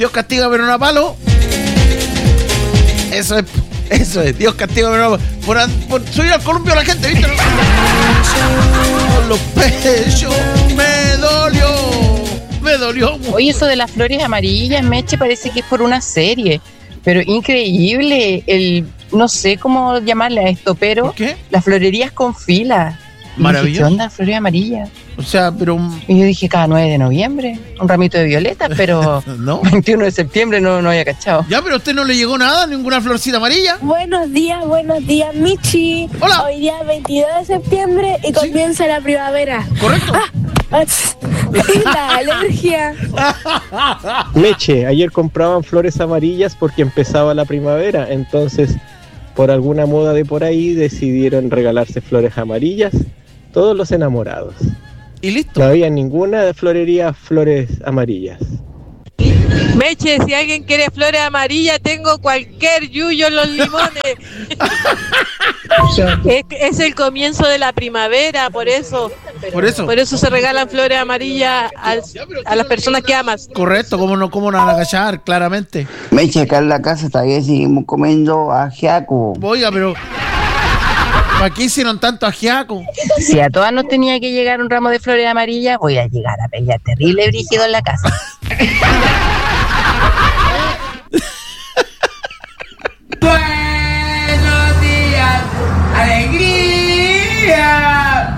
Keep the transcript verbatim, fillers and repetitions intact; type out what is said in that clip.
Dios castiga pero no a palo. Eso es, eso es, Dios castiga pero no a palo. Por, por subir al columpio a la gente, ¿viste? Con los pechos me dolió, me dolió mucho. Oye, eso de las flores amarillas, Meche, parece que es por una serie, pero increíble, el, no sé cómo llamarle a esto, pero ¿Qué? las florerías con fila. Maravilloso. ¿Qué onda, flores amarillas? O sea, pero... Y yo dije, cada nueve de noviembre, un ramito de violetas, pero ¿No? veintiuno de septiembre no, no había cachado. Ya, pero a usted no le llegó nada, ninguna florcita amarilla. Buenos días, buenos días, Michi. Hola. Hoy día es veintidós de septiembre y comienza la primavera. Correcto. Ah, la alergia. Meche, ayer compraban flores amarillas porque empezaba la primavera, entonces por alguna moda de por ahí decidieron regalarse flores amarillas, todos los enamorados. Y listo. No había ninguna de florería flores amarillas. Meche, si alguien quiere flores amarillas, tengo cualquier yuyo en los limones. es, es el comienzo de la primavera, por eso. Por eso. Por eso se regalan flores amarillas al, a las personas que amas. Correcto, ¿cómo no, cómo no van a cachar? Claramente. Meche, acá en la casa todavía seguimos comiendo ajiaco. Oiga, pero... ¿para qué hicieron tanto ajiaco? Si a todas nos tenía que llegar un ramo de flores amarillas, voy a llegar a pelear terrible brígido en la casa.